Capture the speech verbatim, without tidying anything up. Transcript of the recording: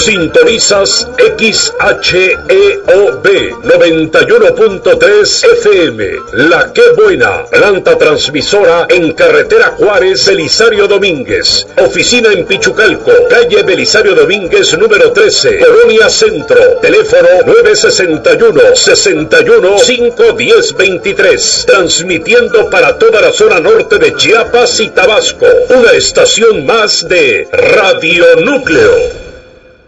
Sintonizas X H E O B noventa y uno punto tres F M. La Qué Buena, planta transmisora en carretera Juárez Belisario Domínguez. Oficina en Pichucalco, calle Belisario Domínguez número trece, Colonia Centro. Teléfono nueve sesenta y uno, sesenta y uno, cinco diez veintitrés. Transmitiendo para toda la zona norte de Chiapas y Tabasco. Una estación más de Radio Núcleo.